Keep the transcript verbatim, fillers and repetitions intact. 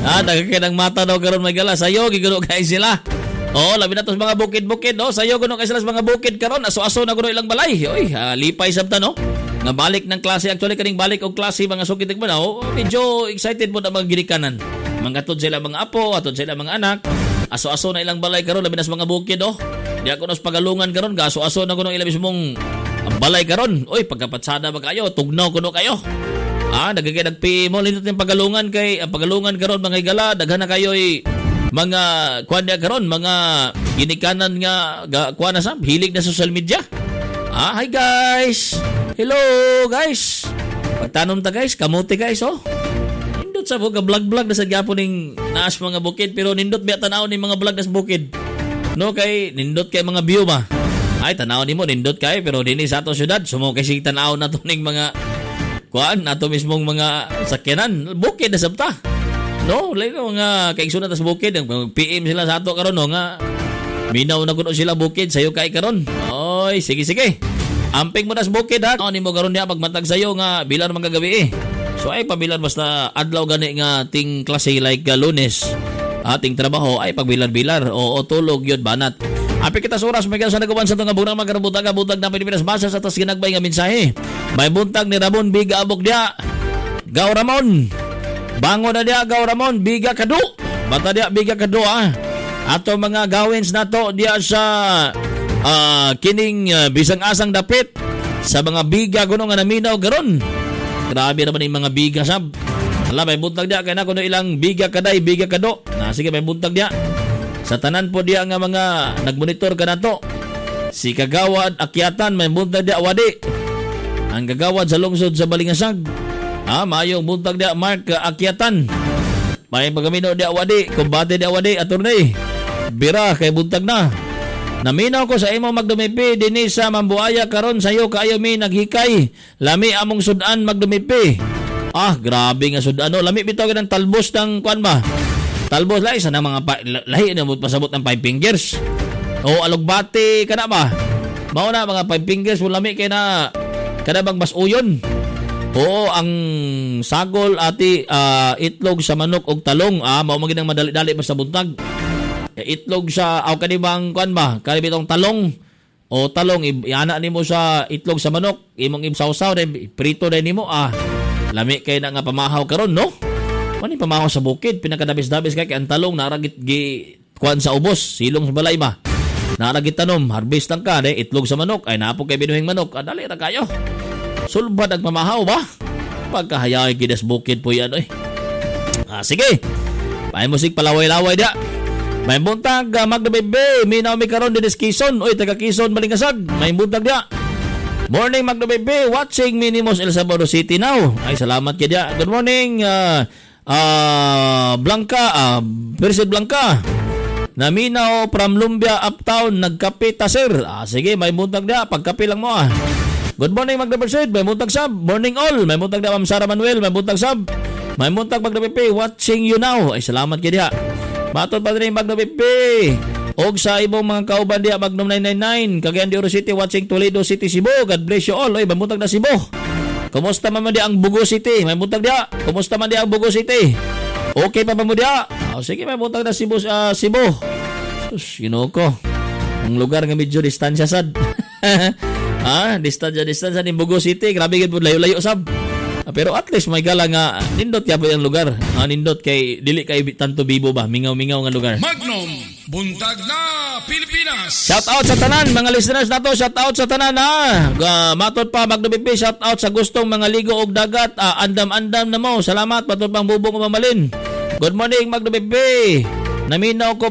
Ah, nagkakinang mata daw karon may gala. Sayo, gigulo kay sila. Oh, labi na to sa mga bukid-bukid. Oh, sayo guno kay sila sa mga bukid karon. Aso-aso na guno ilang balay. Oy, ah, lipay sabta no. Nga balik ng klase. Actually, kaning balik og klase mga sukid mo na. Oh, medyo excited mo na mga ginikanan. Mga atod sila mga apo, atod sila mga anak. Aso-aso na ilang balay karon labi na sa mga bukid oh. Di ako nos pagalungan karon, gaso-aso na kuno ilang mismong balay karon. Oy, pagkapatsada ba kayo? Tugnaw kuno kayo. Ah, nagagay nagpi mo linot yung pagalungan kay uh, pagalungan karon mga igala, daghan na kayo eh, mga kuan na karon, mga ginikanan nga ga, kuan na sa hilig na social media. Ah, hi guys. Hello guys. Pagtanom ta guys, kamuti guys oh. Nindot sa mga vlog-vlog na sa gyapon ning naas mga bukid pero nindot biya tanaw ning mga vlog na sa bukid. No kay nindot kay mga view ba. Ay tanaw nimo nindot kay pero dinhi sa ato syudad sumo kay sig tanaw na to ning mga kuan ato mismong mga sakyanan bukid na sabta. No, lain mga kaigsunan ta sa bukid ang P M sila sa ato karon no nga minaw na kuno sila bukid sayo kay karon. Oy, sige sige. Amping mo na sa bukid ha. Ano nimo karon diha pagmatag sayo nga bilar man kagabi eh. So ay pabilan basta adlaw gani nga ting klase like uh, Lunes. Ating trabaho ay pagbilar-bilar o, o tulog yun banat. Api kita sa oras may sa nagawan sa itong bunang magkarabutag butag na Pilipinas basa sa tas ginagbay nga mensahe. May buntag ni Ramon Biga Abog dia. Gaw Ramon. Bango na dia Gaw Ramon Biga Kadu. Bata dia Biga Kadu ah. Ato mga gawins nato dia sa uh, kining uh, bisang-asang dapit sa mga biga kuno nga naminaw garon. Grabe naman yung mga biga sab. Ala may buntag dia kay na kuno ilang biga kaday biga kado. Na sige may buntag dia. Sa tanan po dia nga mga nagmonitor ka nato. Si Kagawad Akyatan may buntag dia wadi. Ang Kagawad sa lungsod sa Balingasag. Ah, mayong buntag dia Mark Akyatan. May pagamino dia wadi, kumbate dia wadi attorney. Bira kay buntag na. Naminaw ko sa imo magdumipi dinhi sa Mambuaya karon sayo kaayo mi naghikay. Lami among sudan magdumipi. Ah, grabe nga sudan no. Lami bitaw ng talbos ng kuan ba? Talbos lahi sana mga pa, lahi na mo pasabot ng five fingers. O alugbati kana ba? Mao na mga five fingers mo lami kay na kada bang basuyon. Oo, ang sagol ati uh, itlog sa manok og talong ah mao magid ang madali-dali pa sa buntag. Itlog sa aw kanibang kuan ba? Kani bitong talong o talong iana nimo sa itlog sa manok, imong ibsawsaw den prito den nimo ah. Lami kay na nga pamahaw karon no? Ano yung pamahaw sa bukid? Pinakadabis-dabis kay ang talong naragit gi kuan sa ubos, silong sa balay ba? Naragit tanom, harvest lang ka, de, itlog sa manok, ay napog kay binuhing manok, adali ra kayo. Sulbad ang pamahaw ba? Pagkahayay gidas bukid po yan eh. Ah, sige. May musik palaway-laway dia. May buntag uh, Magda Bebe, minaw mi karon din Quezon. Oy, taga Quezon Balingasag. May buntag dia. Morning Magda Bebe, watching Minimos El Salvador City now. Ay salamat kay dia. Good morning. Uh, Uh, Blanca, uh, Persid Blanca naminaw from Lumbia Uptown nagkape ta sir. Ah, sige may buntag dia pagkape lang mo ah. Good morning Magda Persid, may buntag sab. Morning all, may buntag dia Ma'am Sara Manuel, may buntag sab. May buntag Magda Pepe, watching you now. Ay salamat kay dia. Matod pa rin Magda Pepe. Og sa ibong mga kauban dia Magnum nine nine nine Cagayan de Oro City watching Toledo City Cebu. God bless you all. Ay may buntag na Cebu. Kumusta man man di ang Bugo City? May buntag dia. Kumusta man di ang Bugo City? Okay pa ba mo dia? Oh, sige, may buntag na Cebu. Uh, Cebu. Sus, ginoo ko. Ang lugar nga medyo distansya sad. Ah, distansya, distansya ni Bugo City. Grabe gid po layo-layo sab. Ah, pero at least may gala nga nindot kaya po yung lugar. Ah, nindot kay dili kay tanto bibo ba? Mingaw-mingaw nga lugar. Magnum, buntag na Pilipinas. Shout out sa tanan mga listeners nato, shout out sa tanan ha. Uh, matod pa Magda Pepe, shout out sa gustong mga ligo og dagat, uh, andam-andam na mo. Salamat matod pang bubong umamalin. Good morning Magda Pepe. Naminaw ko